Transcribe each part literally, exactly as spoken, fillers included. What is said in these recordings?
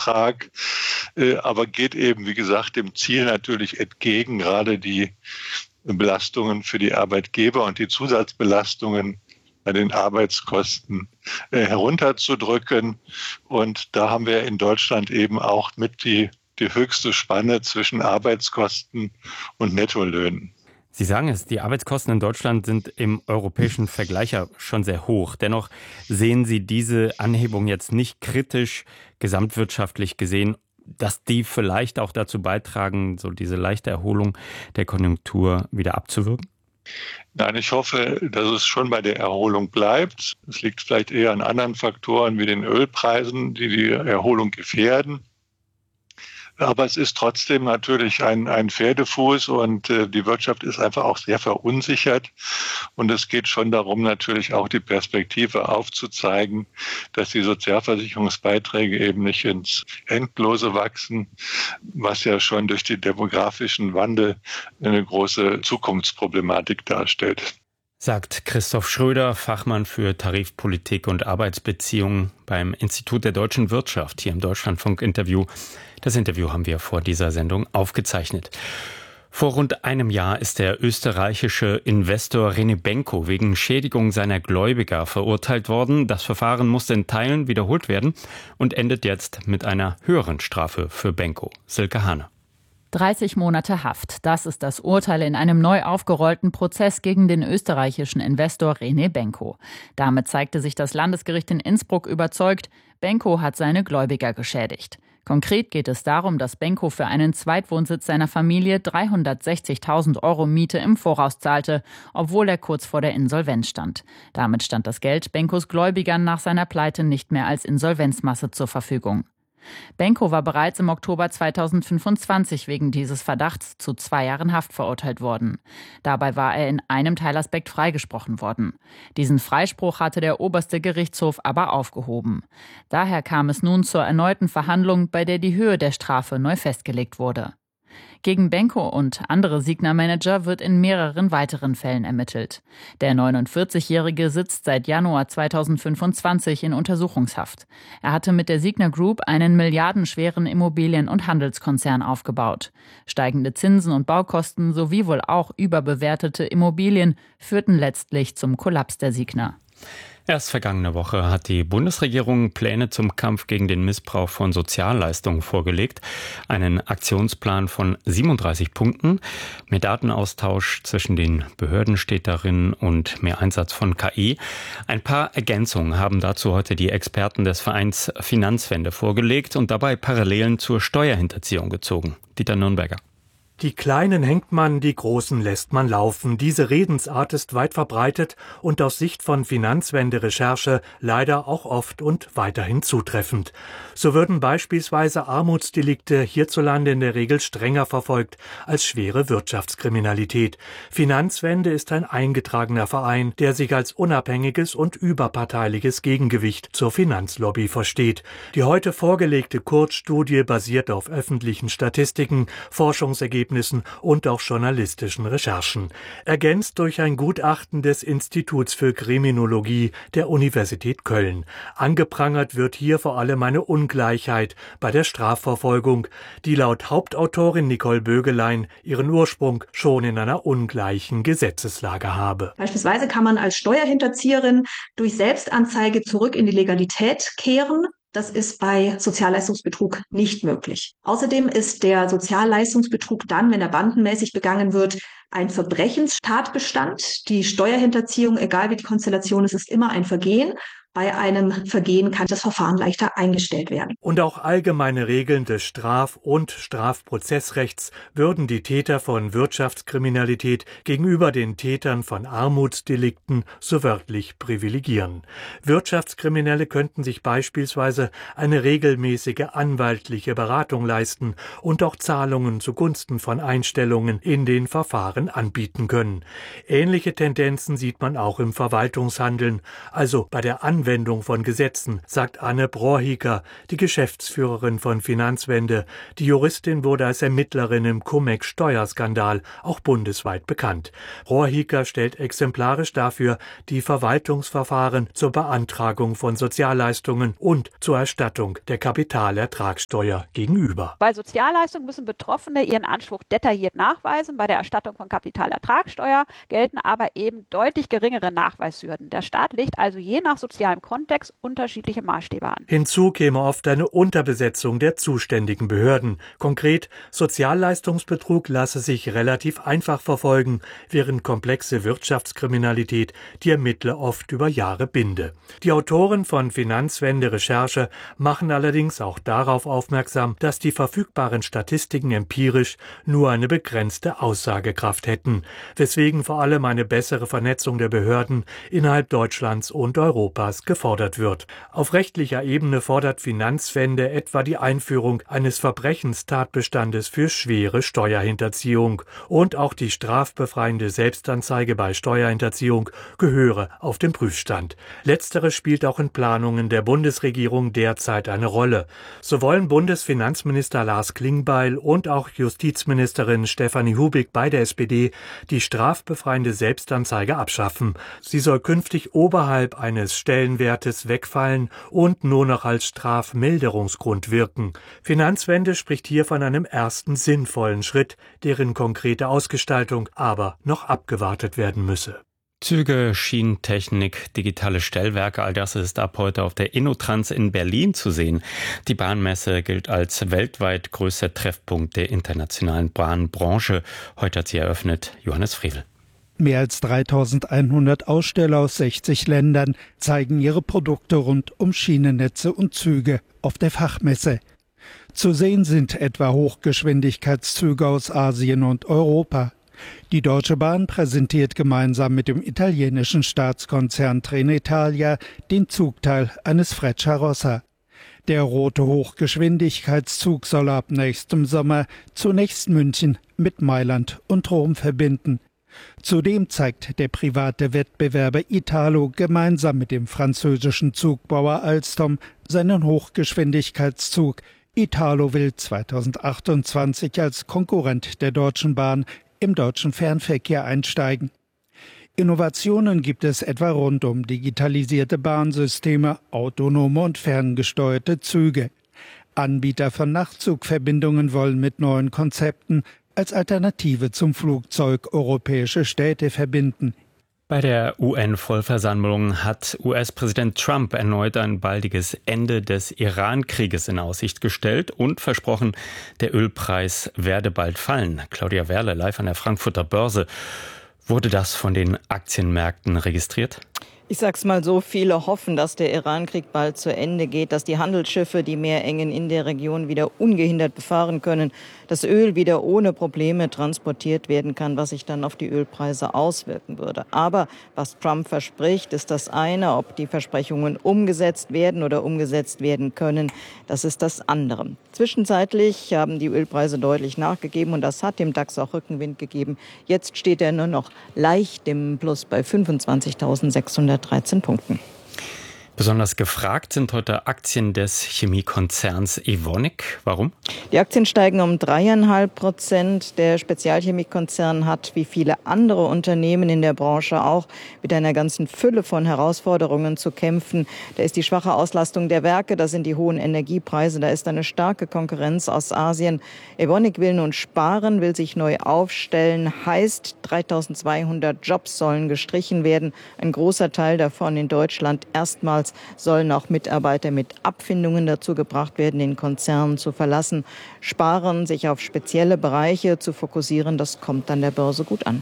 Beitrag, aber geht eben, wie gesagt, dem Ziel natürlich entgegen, gerade die Belastungen für die Arbeitgeber und die Zusatzbelastungen bei den Arbeitskosten herunterzudrücken. Und da haben wir in Deutschland eben auch mit die, die höchste Spanne zwischen Arbeitskosten und Nettolöhnen. Sie sagen es, die Arbeitskosten in Deutschland sind im europäischen Vergleich ja schon sehr hoch. Dennoch sehen Sie diese Anhebung jetzt nicht kritisch, gesamtwirtschaftlich gesehen, dass die vielleicht auch dazu beitragen, so diese leichte Erholung der Konjunktur wieder abzuwirken? Nein, ich hoffe, dass es schon bei der Erholung bleibt. Es liegt vielleicht eher an anderen Faktoren wie den Ölpreisen, die die Erholung gefährden. Aber es ist trotzdem natürlich ein, ein Pferdefuß und äh, die Wirtschaft ist einfach auch sehr verunsichert. Und es geht schon darum, natürlich auch die Perspektive aufzuzeigen, dass die Sozialversicherungsbeiträge eben nicht ins Endlose wachsen, was ja schon durch den demografischen Wandel eine große Zukunftsproblematik darstellt. Sagt Christoph Schröder, Fachmann für Tarifpolitik und Arbeitsbeziehungen beim Institut der Deutschen Wirtschaft, hier im Deutschlandfunk-Interview. Das Interview haben wir vor dieser Sendung aufgezeichnet. Vor rund einem Jahr ist der österreichische Investor René Benko wegen Schädigung seiner Gläubiger verurteilt worden. Das Verfahren musste in Teilen wiederholt werden und endet jetzt mit einer höheren Strafe für Benko. Silke Hahne. dreißig Monate Haft. Das ist das Urteil in einem neu aufgerollten Prozess gegen den österreichischen Investor René Benko. Damit zeigte sich das Landesgericht in Innsbruck überzeugt, Benko hat seine Gläubiger geschädigt. Konkret geht es darum, dass Benko für einen Zweitwohnsitz seiner Familie dreihundertsechzigtausend Euro Miete im Voraus zahlte, obwohl er kurz vor der Insolvenz stand. Damit stand das Geld Benkos Gläubigern nach seiner Pleite nicht mehr als Insolvenzmasse zur Verfügung. Benko war bereits im Oktober zweitausendfünfundzwanzig wegen dieses Verdachts zu zwei Jahren Haft verurteilt worden. Dabei war er in einem Teilaspekt freigesprochen worden. Diesen Freispruch hatte der oberste Gerichtshof aber aufgehoben. Daher kam es nun zur erneuten Verhandlung, bei der die Höhe der Strafe neu festgelegt wurde. Gegen Benko und andere Signa-Manager wird in mehreren weiteren Fällen ermittelt. Der neunundvierzigjährige sitzt seit Januar zweitausendfünfundzwanzig in Untersuchungshaft. Er hatte mit der Signa Group einen milliardenschweren Immobilien- und Handelskonzern aufgebaut. Steigende Zinsen und Baukosten sowie wohl auch überbewertete Immobilien führten letztlich zum Kollaps der Signa. Erst vergangene Woche hat die Bundesregierung Pläne zum Kampf gegen den Missbrauch von Sozialleistungen vorgelegt. Einen Aktionsplan von siebenunddreißig Punkten. Mehr Datenaustausch zwischen den Behörden steht darin und mehr Einsatz von K I. Ein paar Ergänzungen haben dazu heute die Experten des Vereins Finanzwende vorgelegt und dabei Parallelen zur Steuerhinterziehung gezogen. Dieter Nürnberger. Die Kleinen hängt man, die Großen lässt man laufen. Diese Redensart ist weit verbreitet und aus Sicht von Finanzwende-Recherche leider auch oft und weiterhin zutreffend. So würden beispielsweise Armutsdelikte hierzulande in der Regel strenger verfolgt als schwere Wirtschaftskriminalität. Finanzwende ist ein eingetragener Verein, der sich als unabhängiges und überparteiliches Gegengewicht zur Finanzlobby versteht. Die heute vorgelegte Kurzstudie basiert auf öffentlichen Statistiken, Forschungsergebnissen und auch journalistischen Recherchen, ergänzt durch ein Gutachten des Instituts für Kriminologie der Universität Köln. Angeprangert wird hier vor allem eine Ungleichheit bei der Strafverfolgung, die laut Hauptautorin Nicole Bögelein ihren Ursprung schon in einer ungleichen Gesetzeslage habe. Beispielsweise kann man als Steuerhinterzieherin durch Selbstanzeige zurück in die Legalität kehren. Das ist bei Sozialleistungsbetrug nicht möglich. Außerdem ist der Sozialleistungsbetrug dann, wenn er bandenmäßig begangen wird, ein Verbrechenstatbestand. Die Steuerhinterziehung, egal wie die Konstellation ist, ist immer ein Vergehen. Bei einem Vergehen kann das Verfahren leichter eingestellt werden. Und auch allgemeine Regeln des Straf- und Strafprozessrechts würden die Täter von Wirtschaftskriminalität gegenüber den Tätern von Armutsdelikten so wörtlich privilegieren. Wirtschaftskriminelle könnten sich beispielsweise eine regelmäßige anwaltliche Beratung leisten und auch Zahlungen zugunsten von Einstellungen in den Verfahren anbieten können. Ähnliche Tendenzen sieht man auch im Verwaltungshandeln, also bei der Anwendung Anwendung von Gesetzen, sagt Anne Brohiker, die Geschäftsführerin von Finanzwende. Die Juristin wurde als Ermittlerin im Cum-Ex-Steuerskandal auch bundesweit bekannt. Brohiker stellt exemplarisch dafür die Verwaltungsverfahren zur Beantragung von Sozialleistungen und zur Erstattung der Kapitalertragssteuer gegenüber. Bei Sozialleistungen müssen Betroffene ihren Anspruch detailliert nachweisen. Bei der Erstattung von Kapitalertragssteuer gelten aber eben deutlich geringere Nachweishürden. Der Staat legt also je nach sozialem Kontext unterschiedliche Maßstäbe an. Hinzu käme oft eine Unterbesetzung der zuständigen Behörden. Konkret, Sozialleistungsbetrug lasse sich relativ einfach verfolgen, während komplexe Wirtschaftskriminalität die Ermittler oft über Jahre binde. Die Autoren von Finanzwende Recherche machen allerdings auch darauf aufmerksam, dass die verfügbaren Statistiken empirisch nur eine begrenzte Aussagekraft hätten, weswegen vor allem eine bessere Vernetzung der Behörden innerhalb Deutschlands und Europas gefordert wird. Auf rechtlicher Ebene fordert Finanzwende etwa die Einführung eines Verbrechenstatbestandes für schwere Steuerhinterziehung und auch die strafbefreiende Selbstanzeige bei Steuerhinterziehung gehöre auf den Prüfstand. Letztere spielt auch in Planungen der Bundesregierung derzeit eine Rolle. So wollen Bundesfinanzminister Lars Klingbeil und auch Justizministerin Stefanie Hubig bei der S P D die strafbefreiende Selbstanzeige abschaffen. Sie soll künftig oberhalb eines Stellenwertes wegfallen und nur noch als Strafmilderungsgrund wirken. Finanzwende spricht hier von einem ersten sinnvollen Schritt, deren konkrete Ausgestaltung aber noch abgewartet werden müsse. Züge, Schienentechnik, digitale Stellwerke, all das ist ab heute auf der InnoTrans in Berlin zu sehen. Die Bahnmesse gilt als weltweit größter Treffpunkt der internationalen Bahnbranche. Heute hat sie eröffnet. Johannes Frevel. Mehr als dreitausendeinhundert Aussteller aus sechzig Ländern zeigen ihre Produkte rund um Schienennetze und Züge auf der Fachmesse. Zu sehen sind etwa Hochgeschwindigkeitszüge aus Asien und Europa. Die Deutsche Bahn präsentiert gemeinsam mit dem italienischen Staatskonzern Trenitalia den Zugteil eines Frecciarossa. Der rote Hochgeschwindigkeitszug soll ab nächstem Sommer zunächst München mit Mailand und Rom verbinden. Zudem zeigt der private Wettbewerber Italo gemeinsam mit dem französischen Zugbauer Alstom seinen Hochgeschwindigkeitszug. Italo will zweitausendachtundzwanzig als Konkurrent der Deutschen Bahn im deutschen Fernverkehr einsteigen. Innovationen gibt es etwa rund um digitalisierte Bahnsysteme, autonome und ferngesteuerte Züge. Anbieter von Nachtzugverbindungen wollen mit neuen Konzepten als Alternative zum Flugzeug europäische Städte verbinden. Bei der U N-Vollversammlung hat U S-Präsident Trump erneut ein baldiges Ende des Iran-Krieges in Aussicht gestellt und versprochen, der Ölpreis werde bald fallen. Claudia Werle, live an der Frankfurter Börse. Wurde das von den Aktienmärkten registriert? Ich sag's mal so, viele hoffen, dass der Iran-Krieg bald zu Ende geht, dass die Handelsschiffe die Meerengen in der Region wieder ungehindert befahren können, dass Öl wieder ohne Probleme transportiert werden kann, was sich dann auf die Ölpreise auswirken würde. Aber was Trump verspricht, ist das eine. Ob die Versprechungen umgesetzt werden oder umgesetzt werden können, das ist das andere. Zwischenzeitlich haben die Ölpreise deutlich nachgegeben und das hat dem DAX auch Rückenwind gegeben. Jetzt steht er nur noch leicht im Plus bei fünfundzwanzigtausendsechshundertdreizehn Punkten. Besonders gefragt sind heute Aktien des Chemiekonzerns Evonik. Warum? Die Aktien steigen um dreieinhalb Prozent. Der Spezialchemiekonzern hat wie viele andere Unternehmen in der Branche auch mit einer ganzen Fülle von Herausforderungen zu kämpfen. Da ist die schwache Auslastung der Werke, da sind die hohen Energiepreise, da ist eine starke Konkurrenz aus Asien. Evonik will nun sparen, will sich neu aufstellen, heißt dreitausendzweihundert Jobs sollen gestrichen werden. Ein großer Teil davon in Deutschland. Erstmals sollen auch Mitarbeiter mit Abfindungen dazu gebracht werden, den Konzern zu verlassen. Sparen, sich auf spezielle Bereiche zu fokussieren, das kommt an der Börse gut an.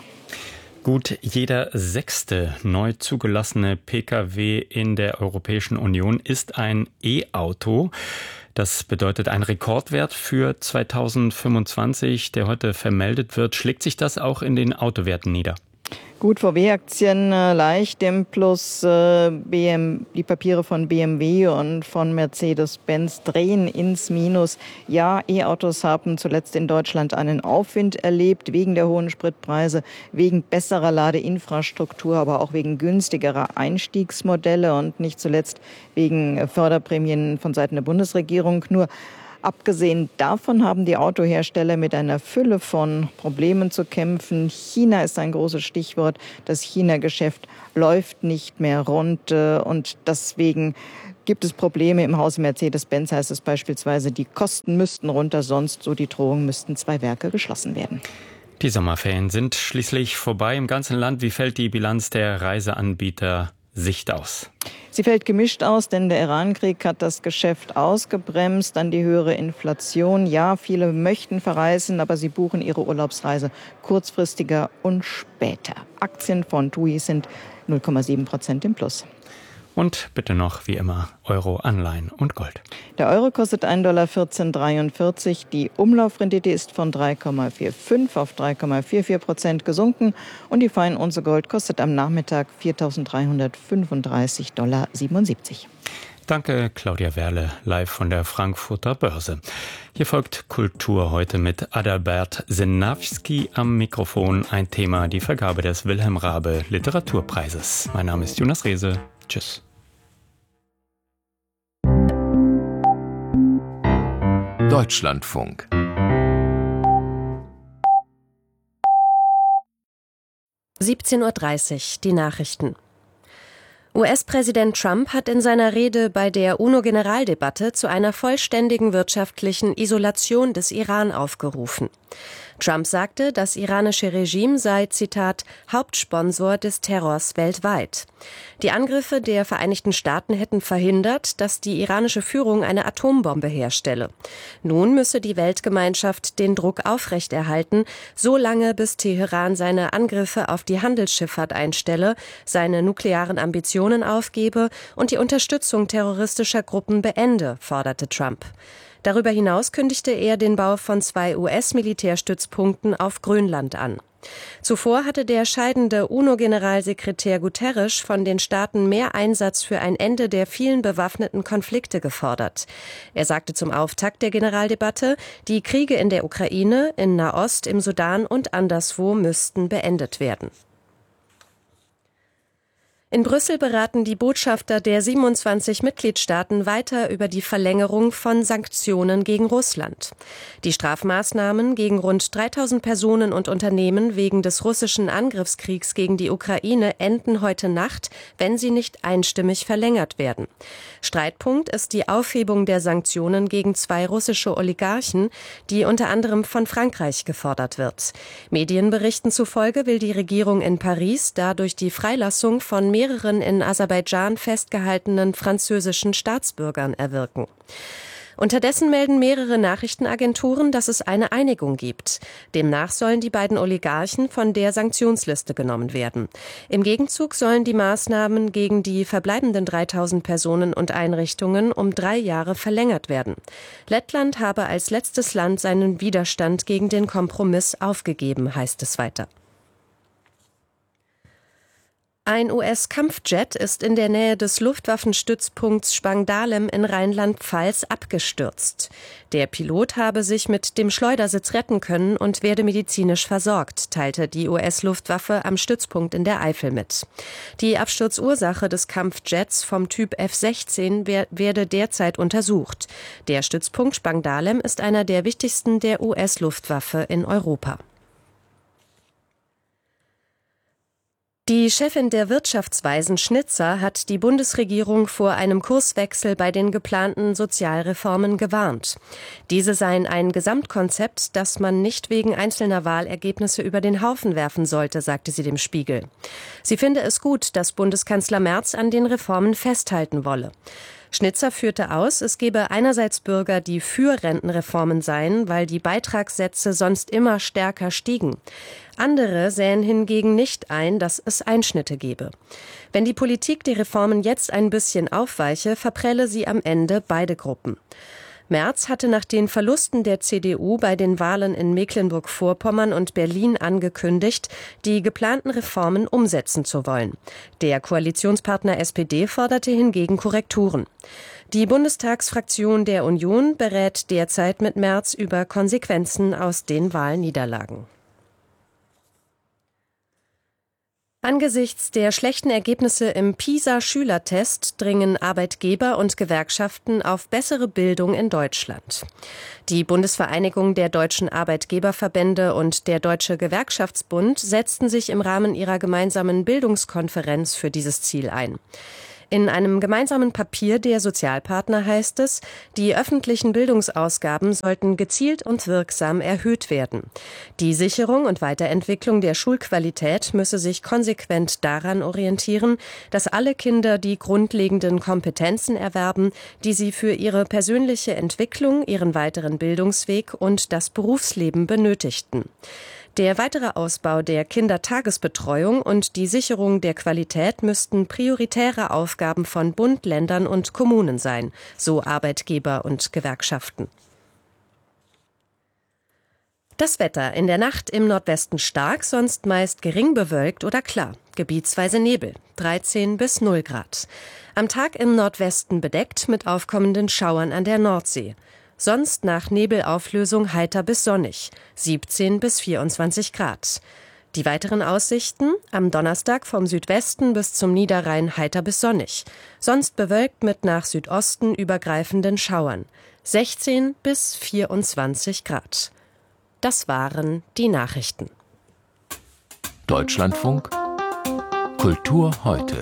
Gut jeder sechste neu zugelassene Pkw in der Europäischen Union ist ein E-Auto. Das bedeutet ein Rekordwert für zweitausendfünfundzwanzig, der heute vermeldet wird. Schlägt sich das auch in den Autowerten nieder? Gut, V W-Aktien äh, leicht im Plus. Äh, B M, die Papiere von B M W und von Mercedes-Benz drehen ins Minus. Ja, E-Autos haben zuletzt in Deutschland einen Aufwind erlebt, wegen der hohen Spritpreise, wegen besserer Ladeinfrastruktur, aber auch wegen günstigerer Einstiegsmodelle und nicht zuletzt wegen Förderprämien von Seiten der Bundesregierung. Nur abgesehen davon haben die Autohersteller mit einer Fülle von Problemen zu kämpfen. China ist ein großes Stichwort. Das China-Geschäft läuft nicht mehr rund und deswegen gibt es Probleme im Hause Mercedes-Benz, heißt es beispielsweise, die Kosten müssten runter, sonst, so die Drohung, müssten zwei Werke geschlossen werden. Die Sommerferien sind schließlich vorbei im ganzen Land. Wie fällt die Bilanz der Reiseanbieter Sicht aus? Sie fällt gemischt aus, denn der Iran-Krieg hat das Geschäft ausgebremst, dann die höhere Inflation. Ja, viele möchten verreisen, aber sie buchen ihre Urlaubsreise kurzfristiger und später. Aktien von T U I sind null Komma sieben Prozent im Plus. Und bitte noch, wie immer, Euro, Anleihen und Gold. Der Euro kostet ein Dollar vierzehn Komma dreiundvierzig. Die Umlaufrendite ist von drei Komma fünfundvierzig auf drei Komma vierundvierzig Prozent gesunken. Und die Feinunze Gold kostet am Nachmittag viertausenddreihundertfünfunddreißig Dollar siebenundsiebzig. Danke, Claudia Werle, live von der Frankfurter Börse. Hier folgt Kultur heute mit Adalbert Sinawski am Mikrofon. Ein Thema, die Vergabe des Wilhelm Raabe Literaturpreises. Mein Name ist Jonas Rehse. Tschüss. Deutschlandfunk. siebzehn Uhr dreißig, die Nachrichten. U S-Präsident Trump hat in seiner Rede bei der UNO-Generaldebatte zu einer vollständigen wirtschaftlichen Isolation des Iran aufgerufen. Trump sagte, das iranische Regime sei, Zitat, Hauptsponsor des Terrors weltweit. Die Angriffe der Vereinigten Staaten hätten verhindert, dass die iranische Führung eine Atombombe herstelle. Nun müsse die Weltgemeinschaft den Druck aufrechterhalten, so lange bis Teheran seine Angriffe auf die Handelsschifffahrt einstelle, seine nuklearen Ambitionen aufgebe und die Unterstützung terroristischer Gruppen beende, forderte Trump. Darüber hinaus kündigte er den Bau von zwei U S-Militärstützpunkten auf Grönland an. Zuvor hatte der scheidende UNO-Generalsekretär Guterres von den Staaten mehr Einsatz für ein Ende der vielen bewaffneten Konflikte gefordert. Er sagte zum Auftakt der Generaldebatte, die Kriege in der Ukraine, in Nahost, im Sudan und anderswo müssten beendet werden. In Brüssel beraten die Botschafter der siebenundzwanzig Mitgliedstaaten weiter über die Verlängerung von Sanktionen gegen Russland. Die Strafmaßnahmen gegen rund dreitausend Personen und Unternehmen wegen des russischen Angriffskriegs gegen die Ukraine enden heute Nacht, wenn sie nicht einstimmig verlängert werden. Streitpunkt ist die Aufhebung der Sanktionen gegen zwei russische Oligarchen, die unter anderem von Frankreich gefordert wird. Medienberichten zufolge will die Regierung in Paris dadurch die Freilassung von mehreren in Aserbaidschan festgehaltenen französischen Staatsbürgern erwirken. Unterdessen melden mehrere Nachrichtenagenturen, dass es eine Einigung gibt. Demnach sollen die beiden Oligarchen von der Sanktionsliste genommen werden. Im Gegenzug sollen die Maßnahmen gegen die verbleibenden dreitausend Personen und Einrichtungen um drei Jahre verlängert werden. Lettland habe als letztes Land seinen Widerstand gegen den Kompromiss aufgegeben, heißt es weiter. Ein U S-Kampfjet ist in der Nähe des Luftwaffenstützpunkts Spangdahlem in Rheinland-Pfalz abgestürzt. Der Pilot habe sich mit dem Schleudersitz retten können und werde medizinisch versorgt, teilte die U S-Luftwaffe am Stützpunkt in der Eifel mit. Die Absturzursache des Kampfjets vom Typ F sechzehn wer- werde derzeit untersucht. Der Stützpunkt Spangdahlem ist einer der wichtigsten der U S-Luftwaffe in Europa. Die Chefin der Wirtschaftsweisen Schnitzer hat die Bundesregierung vor einem Kurswechsel bei den geplanten Sozialreformen gewarnt. Diese seien ein Gesamtkonzept, das man nicht wegen einzelner Wahlergebnisse über den Haufen werfen sollte, sagte sie dem Spiegel. Sie finde es gut, dass Bundeskanzler Merz an den Reformen festhalten wolle. Schnitzer führte aus, es gebe einerseits Bürger, die für Rentenreformen seien, weil die Beitragssätze sonst immer stärker stiegen. Andere sähen hingegen nicht ein, dass es Einschnitte gebe. Wenn die Politik die Reformen jetzt ein bisschen aufweiche, verprelle sie am Ende beide Gruppen. Merz hatte nach den Verlusten der C D U bei den Wahlen in Mecklenburg-Vorpommern und Berlin angekündigt, die geplanten Reformen umsetzen zu wollen. Der Koalitionspartner S P D forderte hingegen Korrekturen. Die Bundestagsfraktion der Union berät derzeit mit Merz über Konsequenzen aus den Wahlniederlagen. Angesichts der schlechten Ergebnisse im PISA-Schülertest dringen Arbeitgeber und Gewerkschaften auf bessere Bildung in Deutschland. Die Bundesvereinigung der deutschen Arbeitgeberverbände und der Deutsche Gewerkschaftsbund setzten sich im Rahmen ihrer gemeinsamen Bildungskonferenz für dieses Ziel ein. In einem gemeinsamen Papier der Sozialpartner heißt es, die öffentlichen Bildungsausgaben sollten gezielt und wirksam erhöht werden. Die Sicherung und Weiterentwicklung der Schulqualität müsse sich konsequent daran orientieren, dass alle Kinder die grundlegenden Kompetenzen erwerben, die sie für ihre persönliche Entwicklung, ihren weiteren Bildungsweg und das Berufsleben benötigten. Der weitere Ausbau der Kindertagesbetreuung und die Sicherung der Qualität müssten prioritäre Aufgaben von Bund, Ländern und Kommunen sein, so Arbeitgeber und Gewerkschaften. Das Wetter: in der Nacht im Nordwesten stark, sonst meist gering bewölkt oder klar. Gebietsweise Nebel, dreizehn bis null Grad. Am Tag im Nordwesten bedeckt mit aufkommenden Schauern an der Nordsee. Sonst nach Nebelauflösung heiter bis sonnig, siebzehn bis vierundzwanzig Grad. Die weiteren Aussichten: am Donnerstag vom Südwesten bis zum Niederrhein heiter bis sonnig. Sonst bewölkt mit nach Südosten übergreifenden Schauern, sechzehn bis vierundzwanzig Grad. Das waren die Nachrichten. Deutschlandfunk Kultur heute.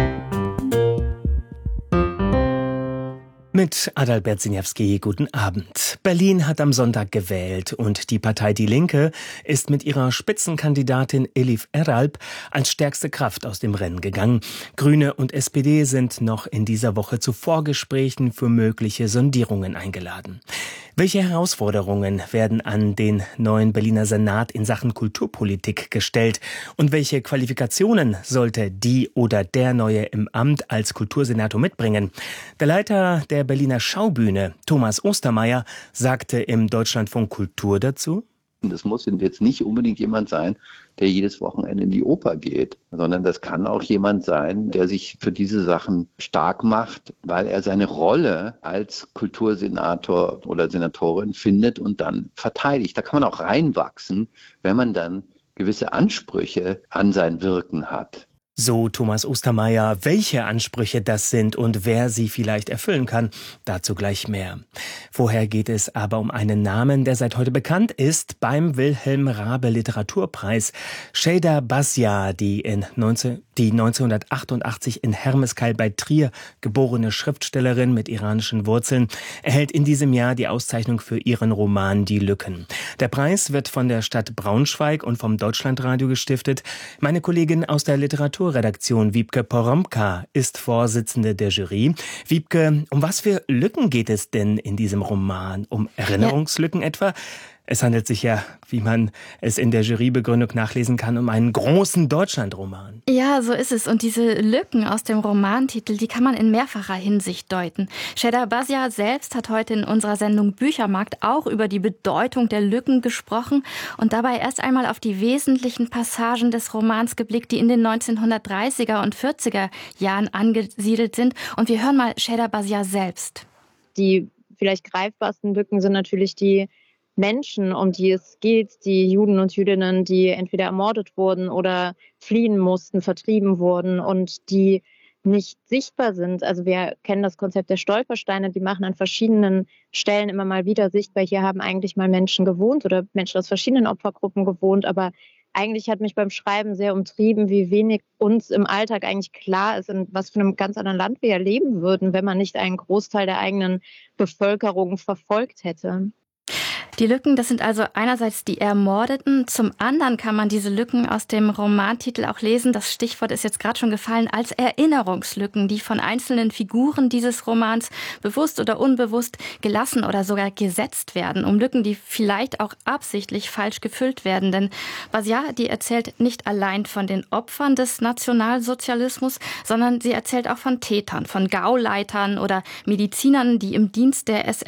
Mit Adalbert Siniewski, guten Abend. Berlin hat am Sonntag gewählt und die Partei Die Linke ist mit ihrer Spitzenkandidatin Elif Eralp als stärkste Kraft aus dem Rennen gegangen. Grüne und S P D sind noch in dieser Woche zu Vorgesprächen für mögliche Sondierungen eingeladen. Welche Herausforderungen werden an den neuen Berliner Senat in Sachen Kulturpolitik gestellt und welche Qualifikationen sollte die oder der Neue im Amt als Kultursenator mitbringen? Der Leiter der Berliner Schaubühne, Thomas Ostermeier, sagte im Deutschlandfunk Kultur dazu: Das muss jetzt nicht unbedingt jemand sein, der jedes Wochenende in die Oper geht, sondern das kann auch jemand sein, der sich für diese Sachen stark macht, weil er seine Rolle als Kultursenator oder Senatorin findet und dann verteidigt. Da kann man auch reinwachsen, wenn man dann gewisse Ansprüche an sein Wirken hat. So Thomas Ostermeier. Welche Ansprüche das sind und wer sie vielleicht erfüllen kann, dazu gleich mehr. Vorher geht es aber um einen Namen, der seit heute bekannt ist beim Wilhelm Raabe Literaturpreis. Şeyda Basya, die, in neunzehn, die neunzehnhundertachtundachtzig in Hermeskeil bei Trier geborene Schriftstellerin mit iranischen Wurzeln, erhält in diesem Jahr die Auszeichnung für ihren Roman Die Lücken. Der Preis wird von der Stadt Braunschweig und vom Deutschlandradio gestiftet. Meine Kollegin aus der Literatur Redaktion Wiebke Poromka ist Vorsitzende der Jury. Wiebke, um was für Lücken geht es denn in diesem Roman? Um Erinnerungslücken ja. etwa? Es handelt sich ja, wie man es in der Jurybegründung nachlesen kann, um einen großen Deutschlandroman. Ja, so ist es. Und diese Lücken aus dem Romantitel, die kann man in mehrfacher Hinsicht deuten. Şeyda Basya selbst hat heute in unserer Sendung Büchermarkt auch über die Bedeutung der Lücken gesprochen und dabei erst einmal auf die wesentlichen Passagen des Romans geblickt, die in den neunzehnhundertdreißiger und vierziger Jahren angesiedelt sind. Und wir hören mal Şeyda Basya selbst. Die vielleicht greifbarsten Lücken sind natürlich die Menschen, um die es geht, die Juden und Jüdinnen, die entweder ermordet wurden oder fliehen mussten, vertrieben wurden und die nicht sichtbar sind. Also wir kennen das Konzept der Stolpersteine, die machen an verschiedenen Stellen immer mal wieder sichtbar. Hier haben eigentlich mal Menschen gewohnt oder Menschen aus verschiedenen Opfergruppen gewohnt, aber eigentlich hat mich beim Schreiben sehr umtrieben, wie wenig uns im Alltag eigentlich klar ist, in was für einem ganz anderen Land wir ja leben würden, wenn man nicht einen Großteil der eigenen Bevölkerung verfolgt hätte. Die Lücken, das sind also einerseits die Ermordeten, zum anderen kann man diese Lücken aus dem Romantitel auch lesen, das Stichwort ist jetzt gerade schon gefallen, als Erinnerungslücken, die von einzelnen Figuren dieses Romans bewusst oder unbewusst gelassen oder sogar gesetzt werden, um Lücken, die vielleicht auch absichtlich falsch gefüllt werden. Denn Basya, die erzählt nicht allein von den Opfern des Nationalsozialismus, sondern sie erzählt auch von Tätern, von Gauleitern oder Medizinern, die im Dienst der S S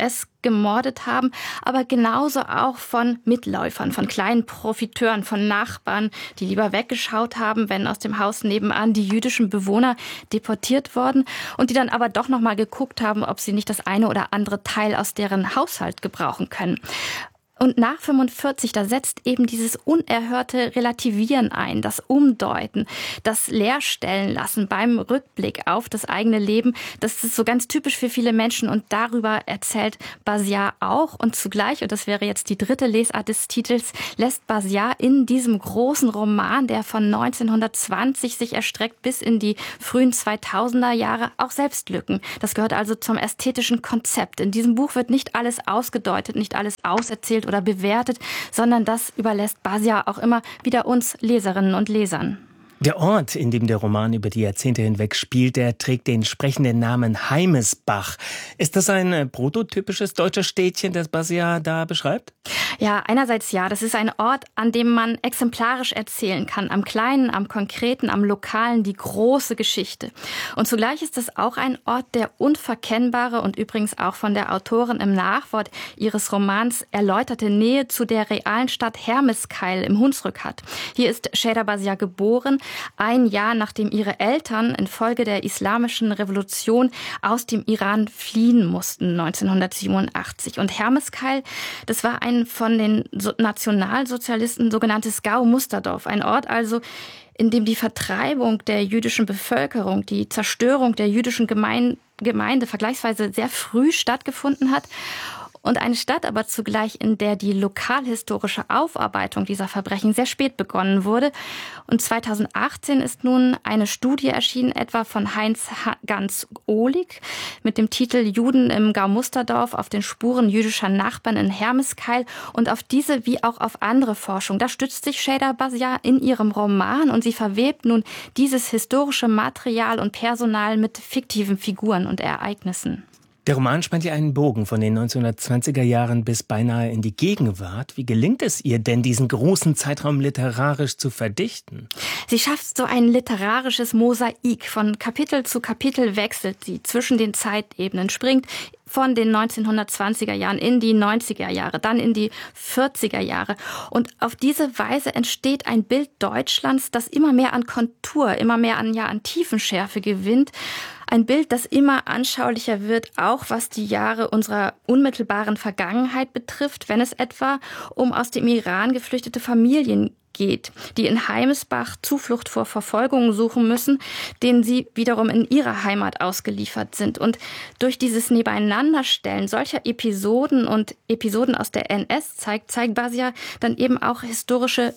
gemordet haben, aber genauso auch von Mitläufern, von kleinen Profiteuren, von Nachbarn, die lieber weggeschaut haben, wenn aus dem Haus nebenan die jüdischen Bewohner deportiert wurden und die dann aber doch noch mal geguckt haben, ob sie nicht das eine oder andere Teil aus deren Haushalt gebrauchen können. Und nach fünfundvierzig, da setzt eben dieses unerhörte Relativieren ein, das Umdeuten, das Leerstellen lassen beim Rückblick auf das eigene Leben. Das ist so ganz typisch für viele Menschen und darüber erzählt Basiar auch. Und zugleich, und das wäre jetzt die dritte Lesart des Titels, lässt Basiar in diesem großen Roman, der von neunzehnhundertzwanzig sich erstreckt bis in die frühen zweitausender Jahre, auch selbst Lücken. Das gehört also zum ästhetischen Konzept. In diesem Buch wird nicht alles ausgedeutet, nicht alles auserzählt oder bewertet, sondern das überlässt Basiar auch immer wieder uns Leserinnen und Lesern. Der Ort, in dem der Roman über die Jahrzehnte hinweg spielt, der trägt den sprechenden Namen Heimesbach. Ist das ein prototypisches deutsches Städtchen, das Basiar da beschreibt? Ja, einerseits ja. Das ist ein Ort, an dem man exemplarisch erzählen kann. Am Kleinen, am Konkreten, am Lokalen, die große Geschichte. Und zugleich ist es auch ein Ort, der unverkennbare und übrigens auch von der Autorin im Nachwort ihres Romans erläuterte Nähe zu der realen Stadt Hermeskeil im Hunsrück hat. Hier ist Şeyda Basiar geboren, ein Jahr nachdem ihre Eltern infolge der islamischen Revolution aus dem Iran fliehen mussten, neunzehnhundertsiebenundachtzig. Und Hermeskeil, das war ein von den Nationalsozialisten sogenanntes Gau-Musterdorf, ein Ort also, in dem die Vertreibung der jüdischen Bevölkerung, die Zerstörung der jüdischen Gemeinde, Gemeinde vergleichsweise sehr früh stattgefunden hat. Und eine Stadt aber zugleich, in der die lokalhistorische Aufarbeitung dieser Verbrechen sehr spät begonnen wurde. Und zweitausendachtzehn ist nun eine Studie erschienen, etwa von Heinz-Gans Ohlig, mit dem Titel Juden im Gau-Musterdorf auf den Spuren jüdischer Nachbarn in Hermeskeil. Und auf diese wie auch auf andere Forschung, da stützt sich Şeyda Basiar in ihrem Roman und sie verwebt nun dieses historische Material und Personal mit fiktiven Figuren und Ereignissen. Der Roman spannt ja einen Bogen von den neunzehnhundertzwanziger Jahren bis beinahe in die Gegenwart. Wie gelingt es ihr denn, diesen großen Zeitraum literarisch zu verdichten? Sie schafft so ein literarisches Mosaik. Von Kapitel zu Kapitel wechselt sie zwischen den Zeitebenen, springt von den neunzehnhundertzwanziger Jahren in die neunziger Jahre, dann in die vierziger Jahre. Und auf diese Weise entsteht ein Bild Deutschlands, das immer mehr an Kontur, immer mehr an, ja, an Tiefenschärfe gewinnt. Ein Bild, das immer anschaulicher wird, auch was die Jahre unserer unmittelbaren Vergangenheit betrifft, wenn es etwa um aus dem Iran geflüchtete Familien geht, die in Heimesbach Zuflucht vor Verfolgungen suchen müssen, denen sie wiederum in ihrer Heimat ausgeliefert sind. Und durch dieses Nebeneinanderstellen solcher Episoden und Episoden aus der N S-Zeit zeigt Basiar dann eben auch historische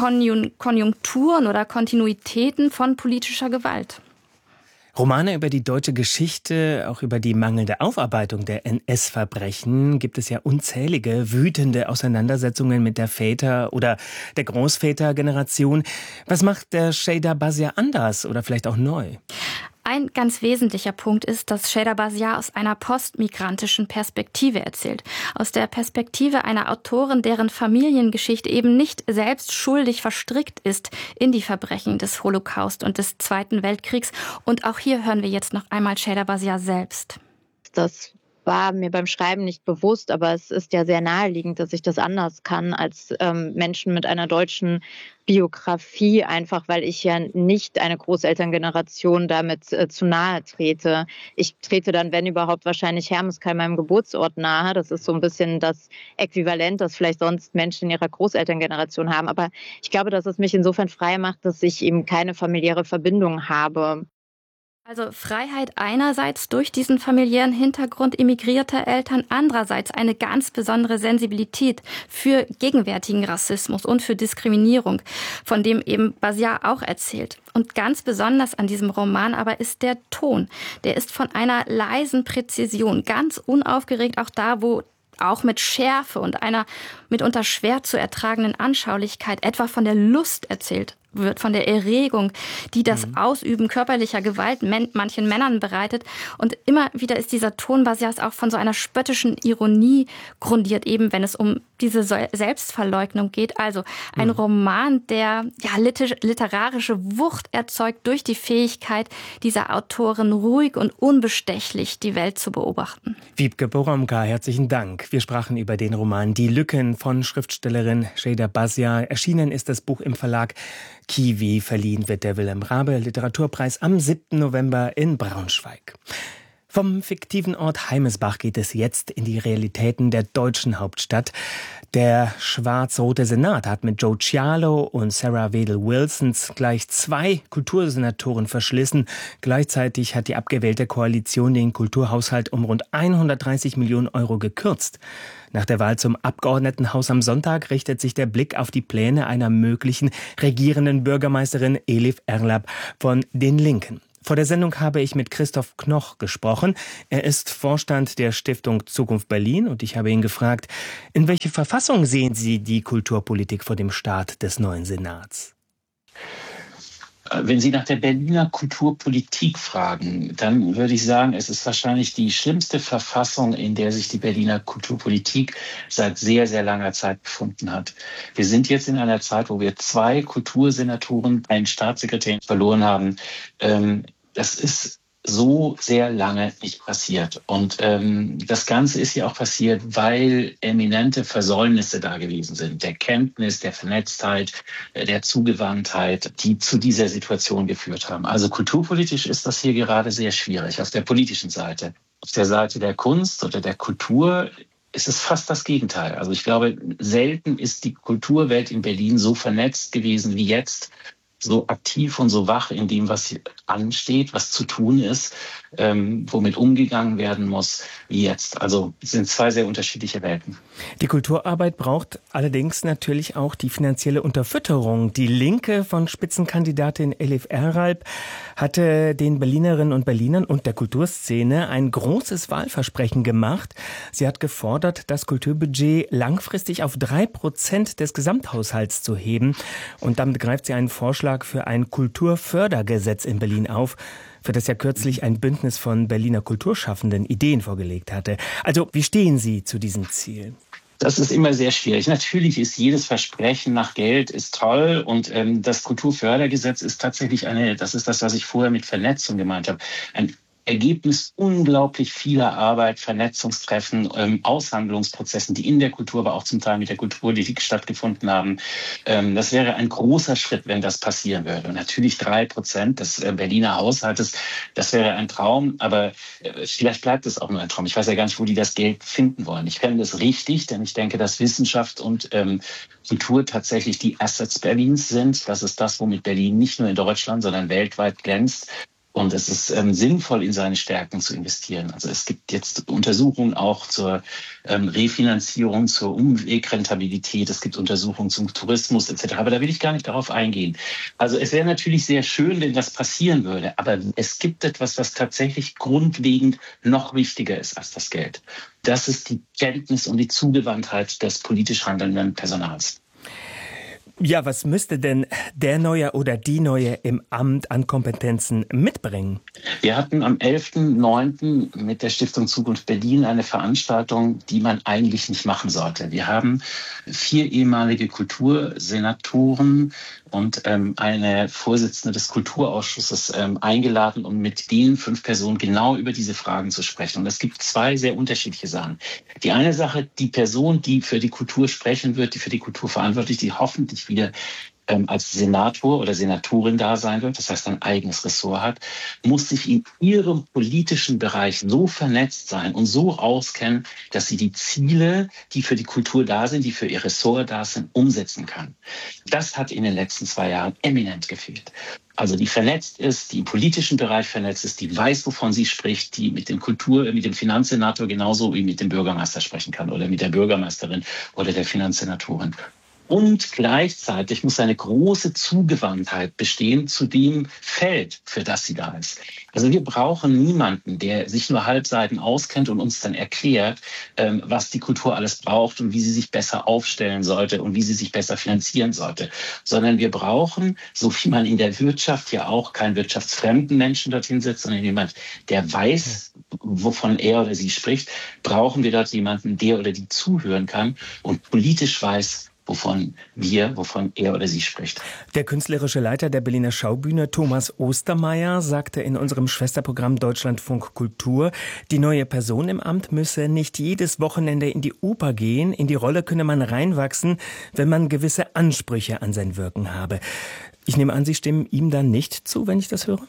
Konjunkturen oder Kontinuitäten von politischer Gewalt. Romane über die deutsche Geschichte, auch über die mangelnde Aufarbeitung der N S-Verbrechen, gibt es ja unzählige wütende Auseinandersetzungen mit der Väter- oder der Großvätergeneration. Was macht der Şeyda Basiar anders oder vielleicht auch neu? Ein ganz wesentlicher Punkt ist, dass Şeyda Basiar aus einer postmigrantischen Perspektive erzählt. Aus der Perspektive einer Autorin, deren Familiengeschichte eben nicht selbst schuldig verstrickt ist in die Verbrechen des Holocaust und des Zweiten Weltkriegs. Und auch hier hören wir jetzt noch einmal Şeyda Basiar selbst. Das war mir beim Schreiben nicht bewusst, aber es ist ja sehr naheliegend, dass ich das anders kann als ähm, Menschen mit einer deutschen Biografie, einfach weil ich ja nicht eine Großelterngeneration damit äh, zu nahe trete. Ich trete dann, wenn überhaupt, wahrscheinlich Hermeskeil, meinem Geburtsort, nahe. Das ist so ein bisschen das Äquivalent, das vielleicht sonst Menschen in ihrer Großelterngeneration haben. Aber ich glaube, dass es mich insofern frei macht, dass ich eben keine familiäre Verbindung habe. Also Freiheit einerseits durch diesen familiären Hintergrund emigrierter Eltern, andererseits eine ganz besondere Sensibilität für gegenwärtigen Rassismus und für Diskriminierung, von dem eben Basiar auch erzählt. Und ganz besonders an diesem Roman aber ist der Ton. Der ist von einer leisen Präzision, ganz unaufgeregt, auch da, wo auch mit Schärfe und einer mitunter schwer zu ertragenden Anschaulichkeit etwa von der Lust erzählt wird, von der Erregung, die das mhm. Ausüben körperlicher Gewalt men- manchen Männern bereitet. Und immer wieder ist dieser Ton Basiars auch von so einer spöttischen Ironie grundiert, eben wenn es um diese Selbstverleugnung geht. Also ein mhm. Roman, der ja literarische Wucht erzeugt durch die Fähigkeit dieser Autorin, ruhig und unbestechlich die Welt zu beobachten. Wiebke Boromka, herzlichen Dank. Wir sprachen über den Roman Die Lücken von Schriftstellerin Şeyda Basya. Erschienen ist das Buch im Verlag Kiwi. Verliehen wird der Wilhelm Raabe Literaturpreis am siebten November in Braunschweig. Vom fiktiven Ort Heimesbach geht es jetzt in die Realitäten der deutschen Hauptstadt. Der schwarz-rote Senat hat mit Joe Cialo und Sarah Wedel-Wilsons gleich zwei Kultursenatoren verschlissen. Gleichzeitig hat die abgewählte Koalition den Kulturhaushalt um rund hundertdreißig Millionen Euro gekürzt. Nach der Wahl zum Abgeordnetenhaus am Sonntag richtet sich der Blick auf die Pläne einer möglichen regierenden Bürgermeisterin Elif Erlab von den Linken. Vor der Sendung habe ich mit Christoph Knoch gesprochen. Er ist Vorstand der Stiftung Zukunft Berlin und ich habe ihn gefragt, in welche Verfassung sehen Sie die Kulturpolitik vor dem Start des neuen Senats? Wenn Sie nach der Berliner Kulturpolitik fragen, dann würde ich sagen, es ist wahrscheinlich die schlimmste Verfassung, in der sich die Berliner Kulturpolitik seit sehr, sehr langer Zeit befunden hat. Wir sind jetzt in einer Zeit, wo wir zwei Kultursenatoren, einen Staatssekretär verloren haben. Das ist so sehr lange nicht passiert. Und ähm, das Ganze ist ja auch passiert, weil eminente Versäumnisse da gewesen sind. Der Kenntnis, der Vernetztheit, der Zugewandtheit, die zu dieser Situation geführt haben. Also kulturpolitisch ist das hier gerade sehr schwierig, auf der politischen Seite. Auf der Seite der Kunst oder der Kultur ist es fast das Gegenteil. Also ich glaube, selten ist die Kulturwelt in Berlin so vernetzt gewesen wie jetzt, so aktiv und so wach in dem, was hier ansteht, was zu tun ist, ähm, womit umgegangen werden muss, wie jetzt. Also es sind zwei sehr unterschiedliche Welten. Die Kulturarbeit braucht allerdings natürlich auch die finanzielle Unterfütterung. Die Linke von Spitzenkandidatin Elif Erlab hatte den Berlinerinnen und Berlinern und der Kulturszene ein großes Wahlversprechen gemacht. Sie hat gefordert, das Kulturbudget langfristig auf drei Prozent des Gesamthaushalts zu heben. Und damit greift sie einen Vorschlag für ein Kulturfördergesetz in Berlin auf, für das ja kürzlich ein Bündnis von Berliner Kulturschaffenden Ideen vorgelegt hatte. Also, wie stehen Sie zu diesem Ziel? Das ist immer sehr schwierig. Natürlich ist jedes Versprechen nach Geld ist toll und ähm, das Kulturfördergesetz ist tatsächlich eine, das ist das, was ich vorher mit Vernetzung gemeint habe, ein Ergebnis unglaublich vieler Arbeit, Vernetzungstreffen, ähm, Aushandlungsprozessen, die in der Kultur, aber auch zum Teil mit der Kulturpolitik stattgefunden haben. Ähm, das wäre ein großer Schritt, wenn das passieren würde. Und natürlich drei Prozent des äh, Berliner Haushaltes, das wäre ein Traum, aber äh, vielleicht bleibt es auch nur ein Traum. Ich weiß ja gar nicht, wo die das Geld finden wollen. Ich fände es richtig, denn ich denke, dass Wissenschaft und ähm, Kultur tatsächlich die Assets Berlins sind. Das ist das, womit Berlin nicht nur in Deutschland, sondern weltweit glänzt. Und es ist ähm, sinnvoll, in seine Stärken zu investieren. Also es gibt jetzt Untersuchungen auch zur ähm, Refinanzierung, zur Umwegrentabilität. Es gibt Untersuchungen zum Tourismus et cetera. Aber da will ich gar nicht darauf eingehen. Also es wäre natürlich sehr schön, wenn das passieren würde. Aber es gibt etwas, was tatsächlich grundlegend noch wichtiger ist als das Geld. Das ist die Kenntnis und die Zugewandtheit des politisch handelnden Personals. Ja, was müsste denn der Neue oder die Neue im Amt an Kompetenzen mitbringen? Wir hatten am elften neunten mit der Stiftung Zukunft Berlin eine Veranstaltung, die man eigentlich nicht machen sollte. Wir haben vier ehemalige Kultursenatoren und ähm, eine Vorsitzende des Kulturausschusses ähm, eingeladen, um mit den fünf Personen genau über diese Fragen zu sprechen. Und es gibt zwei sehr unterschiedliche Sachen. Die eine Sache, die Person, die für die Kultur sprechen wird, die für die Kultur verantwortlich, die hoffentlich wieder ähm, als Senator oder Senatorin da sein wird, das heißt ein eigenes Ressort hat, muss sich in ihrem politischen Bereich so vernetzt sein und so auskennen, dass sie die Ziele, die für die Kultur da sind, die für ihr Ressort da sind, umsetzen kann. Das hat in den letzten zwei Jahren eminent gefehlt. Also die vernetzt ist, die im politischen Bereich vernetzt ist, die weiß, wovon sie spricht, die mit dem Kultur, mit dem Finanzsenator genauso wie mit dem Bürgermeister sprechen kann oder mit der Bürgermeisterin oder der Finanzsenatorin. Und gleichzeitig muss eine große Zugewandtheit bestehen zu dem Feld, für das sie da ist. Also wir brauchen niemanden, der sich nur Halbseiten auskennt und uns dann erklärt, ähm, was die Kultur alles braucht und wie sie sich besser aufstellen sollte und wie sie sich besser finanzieren sollte. Sondern wir brauchen, so wie man in der Wirtschaft ja auch keinen wirtschaftsfremden Menschen dorthin setzt, sondern jemand, der weiß, wovon er oder sie spricht, brauchen wir dort jemanden, der oder die zuhören kann und politisch weiß, wovon wir, wovon er oder sie spricht. Der künstlerische Leiter der Berliner Schaubühne, Thomas Ostermeier, sagte in unserem Schwesterprogramm Deutschlandfunk Kultur, die neue Person im Amt müsse nicht jedes Wochenende in die Oper gehen. In die Rolle könne man reinwachsen, wenn man gewisse Ansprüche an sein Wirken habe. Ich nehme an, Sie stimmen ihm dann nicht zu, wenn ich das höre?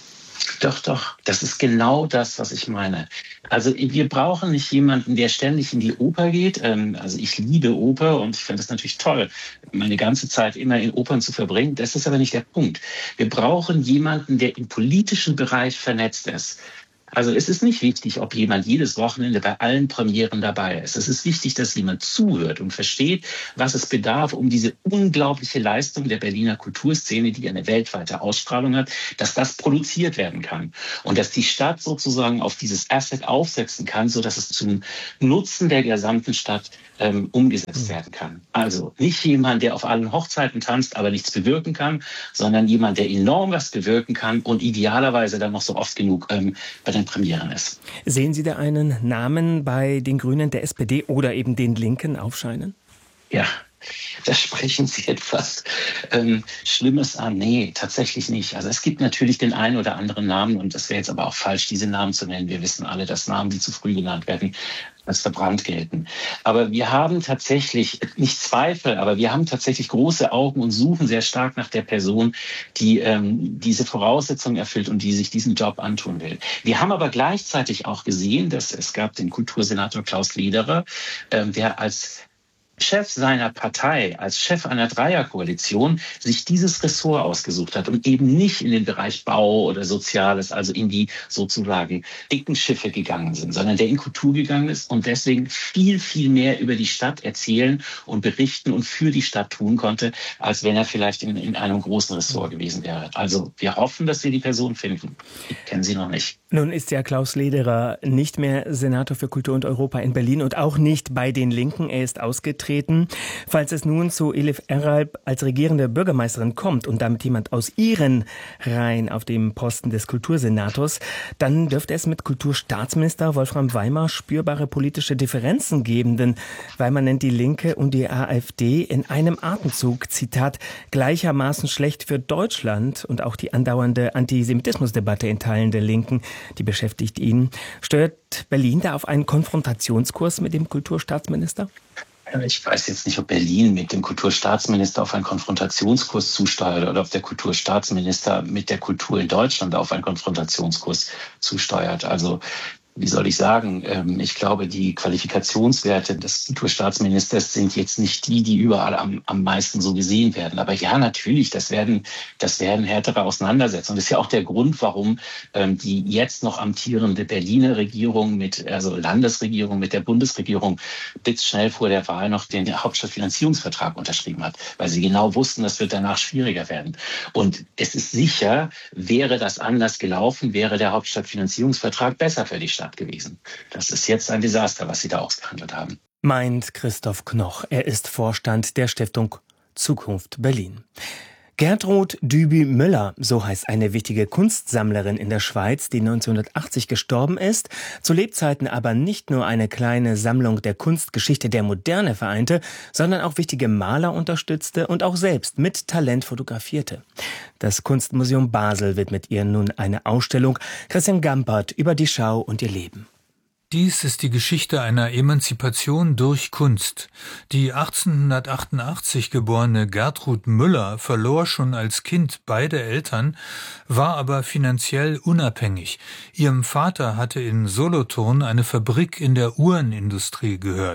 Doch, doch. Das ist genau das, was ich meine. Also wir brauchen nicht jemanden, der ständig in die Oper geht. Also ich liebe Oper und ich finde es natürlich toll, meine ganze Zeit immer in Opern zu verbringen. Das ist aber nicht der Punkt. Wir brauchen jemanden, der im politischen Bereich vernetzt ist. Also es ist nicht wichtig, ob jemand jedes Wochenende bei allen Premieren dabei ist. Es ist wichtig, dass jemand zuhört und versteht, was es bedarf, um diese unglaubliche Leistung der Berliner Kulturszene, die eine weltweite Ausstrahlung hat, dass das produziert werden kann. Und dass die Stadt sozusagen auf dieses Asset aufsetzen kann, sodass es zum Nutzen der gesamten Stadt ähm, umgesetzt werden kann. Also nicht jemand, der auf allen Hochzeiten tanzt, aber nichts bewirken kann, sondern jemand, der enorm was bewirken kann und idealerweise dann noch so oft genug ähm, bei den Premieren ist. Sehen Sie da einen Namen bei den Grünen, der S P D oder eben den Linken aufscheinen? Ja, da sprechen Sie etwas ähm, Schlimmes an. Nee, tatsächlich nicht. Also es gibt natürlich den einen oder anderen Namen und das wäre jetzt aber auch falsch, diese Namen zu nennen. Wir wissen alle, dass Namen, die zu früh genannt werden, als verbrannt gelten. Aber wir haben tatsächlich, nicht Zweifel, aber wir haben tatsächlich große Augen und suchen sehr stark nach der Person, die ähm, diese Voraussetzungen erfüllt und die sich diesen Job antun will. Wir haben aber gleichzeitig auch gesehen, dass es gab den Kultursenator Klaus Lederer, ähm, der als Chef seiner Partei, als Chef einer Dreierkoalition sich dieses Ressort ausgesucht hat und eben nicht in den Bereich Bau oder Soziales, also in die sozusagen dicken Schiffe gegangen sind, sondern der in Kultur gegangen ist und deswegen viel, viel mehr über die Stadt erzählen und berichten und für die Stadt tun konnte, als wenn er vielleicht in, in einem großen Ressort gewesen wäre. Also wir hoffen, dass wir die Person finden. Ich kenne sie noch nicht. Nun ist ja Klaus Lederer nicht mehr Senator für Kultur und Europa in Berlin und auch nicht bei den Linken. Er ist ausgetreten. Falls es nun zu Elif Eralp als regierende Bürgermeisterin kommt und damit jemand aus ihren Reihen auf dem Posten des Kultursenators, dann dürfte es mit Kulturstaatsminister Wolfram Weimar spürbare politische Differenzen geben, denn Weimar nennt die Linke und die AfD in einem Atemzug, Zitat, gleichermaßen schlecht für Deutschland und auch die andauernde Antisemitismusdebatte in Teilen der Linken, die beschäftigt ihn. Steuert Berlin da auf einen Konfrontationskurs mit dem Kulturstaatsminister? Ich weiß jetzt nicht, ob Berlin mit dem Kulturstaatsminister auf einen Konfrontationskurs zusteuert oder ob der Kulturstaatsminister mit der Kultur in Deutschland auf einen Konfrontationskurs zusteuert. Also wie soll ich sagen, ich glaube, die Qualifikationswerte des Kulturstaatsministers sind jetzt nicht die, die überall am, am meisten so gesehen werden. Aber ja, natürlich, das werden, das werden härtere Auseinandersetzungen. Das ist ja auch der Grund, warum ähm, die jetzt noch amtierende Berliner Regierung mit, also Landesregierung mit der Bundesregierung blitzschnell vor der Wahl noch den Hauptstadtfinanzierungsvertrag unterschrieben hat, weil sie genau wussten, das wird danach schwieriger werden. Und es ist sicher, wäre das anders gelaufen, wäre der Hauptstadtfinanzierungsvertrag besser für die Stadt gewesen. Das ist jetzt ein Desaster, was Sie da ausgehandelt haben. Meint Christoph Knoch. Er ist Vorstand der Stiftung Zukunft Berlin. Gertrud Düby-Müller, so heißt eine wichtige Kunstsammlerin in der Schweiz, die neunzehnhundertachtzig gestorben ist, zu Lebzeiten aber nicht nur eine kleine Sammlung der Kunstgeschichte der Moderne vereinte, sondern auch wichtige Maler unterstützte und auch selbst mit Talent fotografierte. Das Kunstmuseum Basel widmet ihr nun eine Ausstellung. Christian Gampert über die Schau und ihr Leben. Dies ist die Geschichte einer Emanzipation durch Kunst. Die achtzehnhundertachtundachtzig geborene Gertrud Müller verlor schon als Kind beide Eltern, war aber finanziell unabhängig. Ihrem Vater hatte in Solothurn eine Fabrik in der Uhrenindustrie gehört.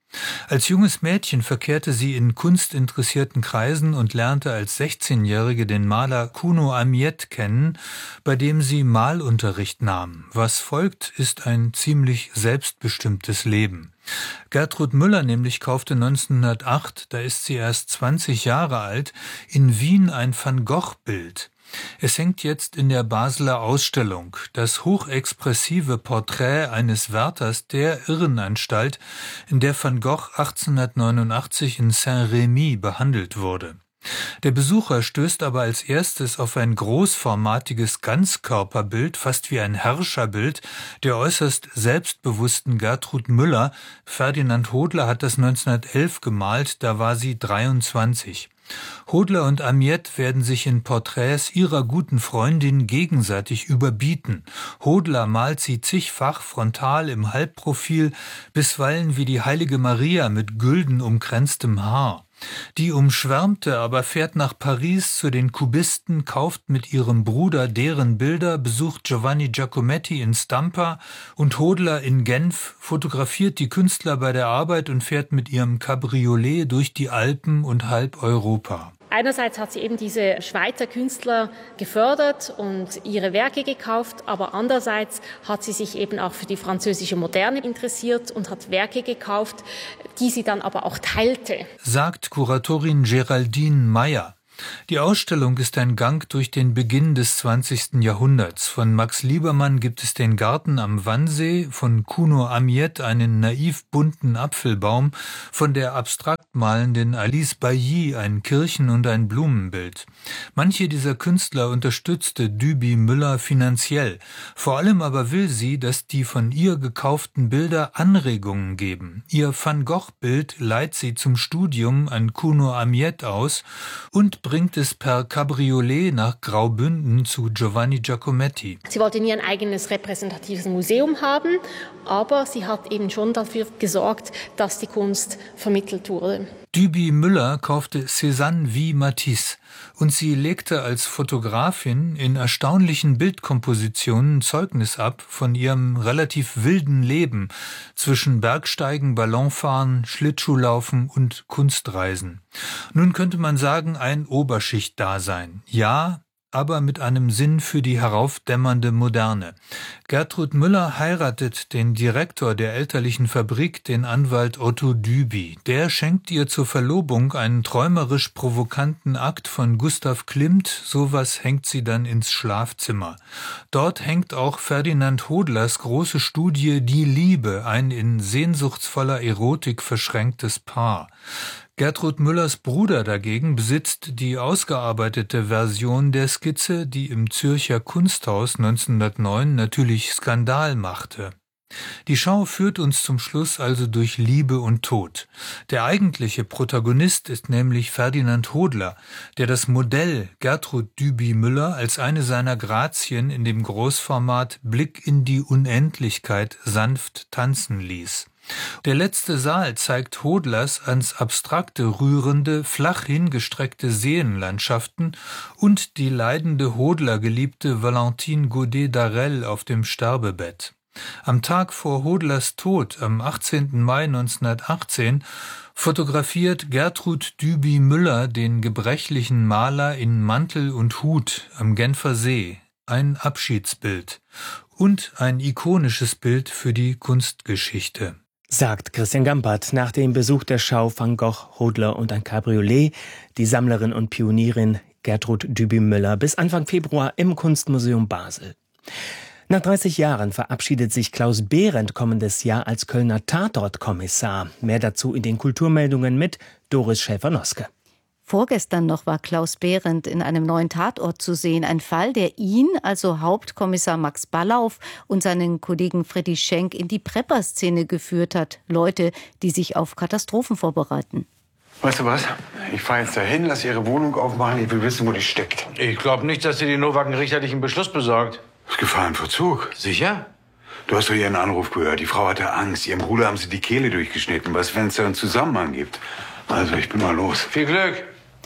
Als junges Mädchen verkehrte sie in kunstinteressierten Kreisen und lernte als sechzehnjährige den Maler Kuno Amiet kennen, bei dem sie Malunterricht nahm. Was folgt, ist ein ziemlich selbstbestimmtes Leben. Gertrud Müller nämlich kaufte neunzehnhundertacht, da ist sie erst zwanzig Jahre alt, in Wien ein Van Gogh-Bild. Es hängt jetzt in der Basler Ausstellung, das hochexpressive Porträt eines Wärters der Irrenanstalt, in der Van Gogh achtzehnhundertneunundachtzig in Saint-Rémy behandelt wurde. Der Besucher stößt aber als erstes auf ein großformatiges Ganzkörperbild, fast wie ein Herrscherbild, der äußerst selbstbewussten Gertrud Müller. Ferdinand Hodler hat das neunzehnhundertelf gemalt, da war sie dreiundzwanzig. Hodler und Amiet werden sich in Porträts ihrer guten Freundin gegenseitig überbieten. Hodler malt sie zigfach frontal im Halbprofil, bisweilen wie die heilige Maria mit gülden umkränztem Haar. Die Umschwärmte aber fährt nach Paris zu den Kubisten, kauft mit ihrem Bruder deren Bilder, besucht Giovanni Giacometti in Stampa und Hodler in Genf, fotografiert die Künstler bei der Arbeit und fährt mit ihrem Cabriolet durch die Alpen und halb Europa. Einerseits hat sie eben diese Schweizer Künstler gefördert und ihre Werke gekauft, aber andererseits hat sie sich eben auch für die französische Moderne interessiert und hat Werke gekauft, die sie dann aber auch teilte. Sagt Kuratorin Geraldine Meyer. Die Ausstellung ist ein Gang durch den Beginn des zwanzigsten Jahrhunderts. Von Max Liebermann gibt es den Garten am Wannsee, von Kuno Amiet einen naiv bunten Apfelbaum, von der abstrakt malenden Alice Bailly ein Kirchen- und ein Blumenbild. Manche dieser Künstler unterstützte Duby Müller finanziell. Vor allem aber will sie, dass die von ihr gekauften Bilder Anregungen geben. Ihr Van Gogh-Bild leiht sie zum Studium an Kuno Amiet aus und bringt es per Cabriolet nach Graubünden zu Giovanni Giacometti. Sie wollte nie ein eigenes repräsentatives Museum haben, aber sie hat eben schon dafür gesorgt, dass die Kunst vermittelt wurde. Duby Müller kaufte Cézanne wie Matisse und sie legte als Fotografin in erstaunlichen Bildkompositionen Zeugnis ab von ihrem relativ wilden Leben zwischen Bergsteigen, Ballonfahren, Schlittschuhlaufen und Kunstreisen. Nun könnte man sagen, ein Oberschichtdasein. Ja, aber mit einem Sinn für die heraufdämmernde Moderne. Gertrud Müller heiratet den Direktor der elterlichen Fabrik, den Anwalt Otto Duby. Der schenkt ihr zur Verlobung einen träumerisch provokanten Akt von Gustav Klimt, sowas hängt sie dann ins Schlafzimmer. Dort hängt auch Ferdinand Hodlers große Studie Die Liebe, ein in sehnsuchtsvoller Erotik verschränktes Paar. Gertrud Müllers Bruder dagegen besitzt die ausgearbeitete Version der Skizze, die im Zürcher Kunsthaus neunzehnhundertneun natürlich Skandal machte. Die Schau führt uns zum Schluss also durch Liebe und Tod. Der eigentliche Protagonist ist nämlich Ferdinand Hodler, der das Modell Gertrud Duby Müller als eine seiner Grazien in dem Großformat Blick in die Unendlichkeit sanft tanzen ließ. Der letzte Saal zeigt Hodlers ans Abstrakte rührende, flach hingestreckte Seenlandschaften und die leidende Hodler-Geliebte Valentine Godet d'Arel auf dem Sterbebett. Am Tag vor Hodlers Tod, am achtzehnten Mai neunzehnhundertachtzehn, fotografiert Gertrud Duby Müller den gebrechlichen Maler in Mantel und Hut am Genfer See. Ein Abschiedsbild und ein ikonisches Bild für die Kunstgeschichte. Sagt Christian Gampert nach dem Besuch der Schau Van Gogh, Hodler und ein Cabriolet, die Sammlerin und Pionierin Gertrud Duby Müller bis Anfang Februar im Kunstmuseum Basel. Nach dreißig Jahren verabschiedet sich Klaus Behrendt kommendes Jahr als Kölner Tatortkommissar. Mehr dazu in den Kulturmeldungen mit Doris Schäfer-Noske. Vorgestern noch war Klaus Behrendt in einem neuen Tatort zu sehen. Ein Fall, der ihn, also Hauptkommissar Max Ballauf und seinen Kollegen Freddy Schenk in die Prepper-Szene geführt hat. Leute, die sich auf Katastrophen vorbereiten. Weißt du was? Ich fahre jetzt dahin, lass ihre Wohnung aufmachen. Ich will wissen, wo die steckt. Ich glaube nicht, dass sie den Nowak einen richterlichen Beschluss besorgt. Das ist Gefahrenverzug. Sicher? Du hast doch ihren Anruf gehört. Die Frau hatte Angst. Ihrem Bruder haben sie die Kehle durchgeschnitten, was, wenn es da einen Zusammenhang gibt. Also, ich bin mal los. Viel Glück.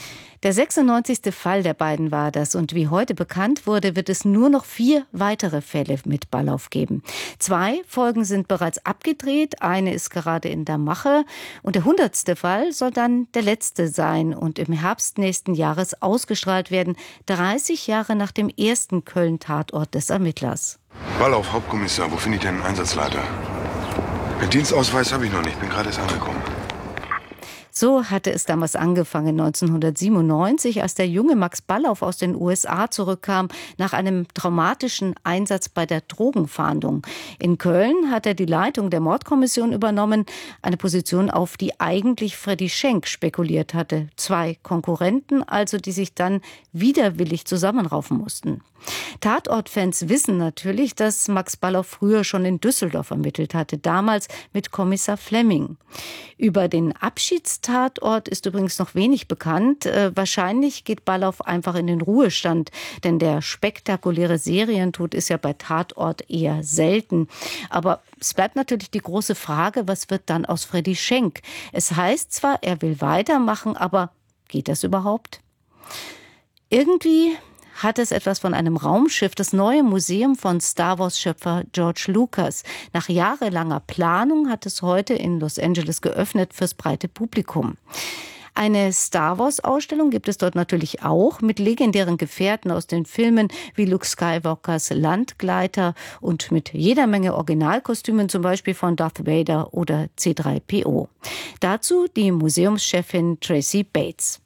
Der sechsundneunzigste Fall der beiden war das und wie heute bekannt wurde, wird es nur noch vier weitere Fälle mit Ballauf geben. Zwei Folgen sind bereits abgedreht, eine ist gerade in der Mache und der hundertste Fall soll dann der letzte sein und im Herbst nächsten Jahres ausgestrahlt werden, dreißig Jahre nach dem ersten Köln-Tatort des Ermittlers. Ballauf, Hauptkommissar, wo finde ich denn einen Einsatzleiter? Den Dienstausweis habe ich noch nicht, bin gerade erst angekommen. So hatte es damals angefangen, neunzehnhundertsiebenundneunzig, als der junge Max Ballauf aus den U S A zurückkam, nach einem traumatischen Einsatz bei der Drogenfahndung. In Köln hat er die Leitung der Mordkommission übernommen, eine Position, auf die eigentlich Freddy Schenk spekuliert hatte. Zwei Konkurrenten also, die sich dann widerwillig zusammenraufen mussten. Tatortfans wissen natürlich, dass Max Ballauf früher schon in Düsseldorf ermittelt hatte, damals mit Kommissar Flemming. Über den Abschiedstatort ist übrigens noch wenig bekannt. Äh, wahrscheinlich geht Ballauf einfach in den Ruhestand, denn der spektakuläre Serientod ist ja bei Tatort eher selten. Aber es bleibt natürlich die große Frage, was wird dann aus Freddy Schenk? Es heißt zwar, er will weitermachen, aber geht das überhaupt? Irgendwie hat es etwas von einem Raumschiff, das neue Museum von Star Wars-Schöpfer George Lucas. Nach jahrelanger Planung hat es heute in Los Angeles geöffnet fürs breite Publikum. Eine Star Wars-Ausstellung gibt es dort natürlich auch mit legendären Gefährten aus den Filmen wie Luke Skywalkers Landgleiter und mit jeder Menge Originalkostümen, zum Beispiel von Darth Vader oder C drei P O. Dazu die Museumschefin Tracy Bates.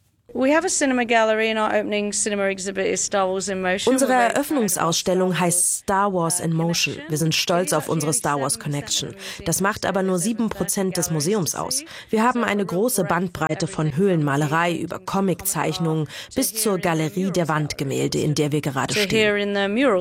Unsere Eröffnungsausstellung heißt Star Wars in Motion. Wir sind stolz auf unsere Star Wars Connection. Das macht aber nur sieben Prozent des Museums aus. Wir haben eine große Bandbreite von Höhlenmalerei über Comiczeichnungen bis zur Galerie der Wandgemälde, in der wir gerade stehen.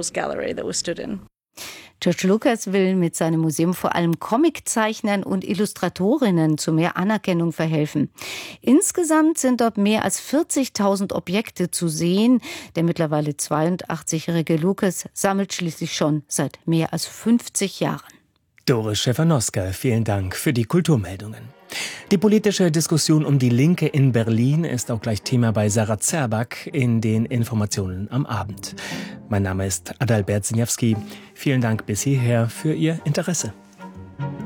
George Lucas will mit seinem Museum vor allem Comiczeichnern und Illustratorinnen zu mehr Anerkennung verhelfen. Insgesamt sind dort mehr als vierzigtausend Objekte zu sehen. Der mittlerweile zweiundachtzigjährige Lucas sammelt schließlich schon seit mehr als fünfzig Jahren. Doris Schäfer-Noska, vielen Dank für die Kulturmeldungen. Die politische Diskussion um die Linke in Berlin ist auch gleich Thema bei Sarah Zerback in den Informationen am Abend. Mein Name ist Adalbert Siniawski. Vielen Dank bis hierher für Ihr Interesse.